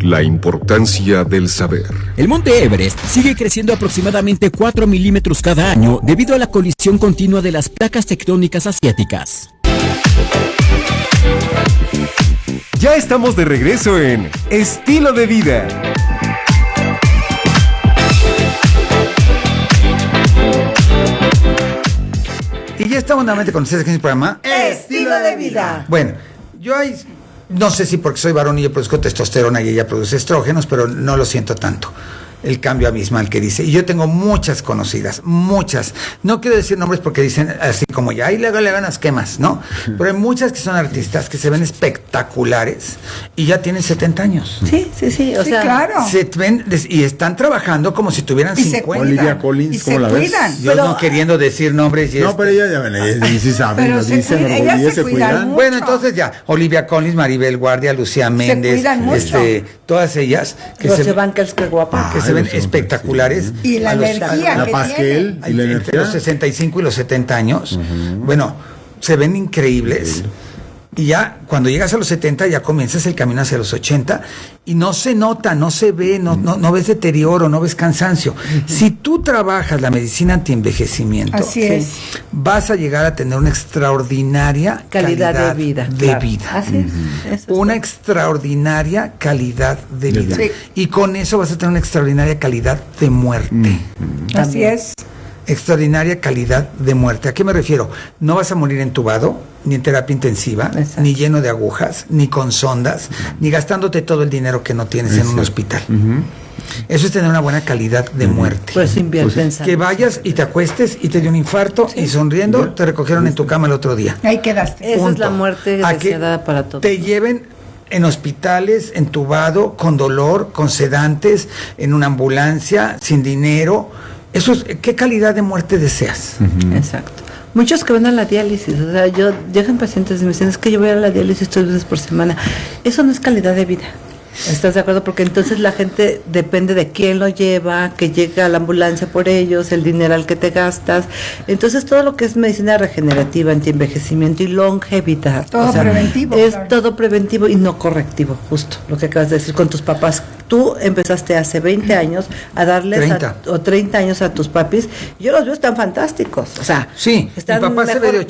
La importancia del saber. El monte Everest sigue creciendo aproximadamente 4 milímetros cada año debido a la colisión continua de las placas tectónicas asiáticas. Ya estamos de regreso en Estilo de Vida. Y ya estamos nuevamente con ustedes aquí en el programa Estilo de Vida. Bueno, yo no sé si porque soy varón y yo produzco testosterona y ella produce estrógenos, pero no lo siento tanto. El cambio abismal que dice. Y yo tengo muchas conocidas, muchas. No quiero decir nombres porque dicen así como ya, y luego le ganas quemas, ¿no? Pero hay muchas que son artistas que se ven espectaculares y ya tienen 70 años. Sí, o sea, claro. Se ven y están trabajando como si tuvieran 50. Olivia Collins, ¿cómo la ves? Yo no queriendo decir nombres. No, pero ella ya ven, sí saben, nos dicen, ellas se cuidan. Bueno, entonces ya, Olivia Collins, Maribel Guardia, Lucía Méndez, todas ellas que Rocío Banquels, qué guapa. Que se ven espectaculares. Y la energía la que Pasquel, tiene. y la Entre energía. los 65 y los 70 años. Bueno, se ven increíbles. Y ya cuando llegas a los 70 ya comienzas el camino hacia los 80 y no se nota, no se ve, no ves deterioro, no ves cansancio. Si tú trabajas la medicina antienvejecimiento, así es, vas a llegar a tener una extraordinaria calidad de vida. Así es. Una extraordinaria calidad de vida. Sí. Y con eso vas a tener una extraordinaria calidad de muerte. Así es. Extraordinaria calidad de muerte. ¿A qué me refiero? No vas a morir entubado, ni en terapia intensiva, exacto, ni lleno de agujas, ni con sondas, ni gastándote todo el dinero que no tienes en un hospital. Eso es tener una buena calidad de muerte. Pues invierte en que vayas y te acuestes y te dio un infarto y sonriendo te recogieron en tu cama el otro día. Ahí quedaste. Esa es la muerte A que deseada para todos. te lleven en hospitales, entubado, con dolor, con sedantes, en una ambulancia, sin dinero. Eso es, ¿qué calidad de muerte deseas? Exacto. Muchos que van a la diálisis, o sea, llegan pacientes y me dicen, es que yo voy a la diálisis 3 veces por semana. Eso no es calidad de vida. ¿Estás de acuerdo? Porque entonces la gente depende de quién lo lleva, que llega a la ambulancia por ellos, el dinero al que te gastas. Entonces todo lo que es medicina regenerativa, antienvejecimiento y longevidad. Todo preventivo. Es claro. todo preventivo y no correctivo, justo lo que acabas de decir con tus papás. Tú empezaste hace 20 años a darles 30. o 30 años a tus papis. Yo los veo, están fantásticos. O sea, Sí, están mi papá se mejor ve de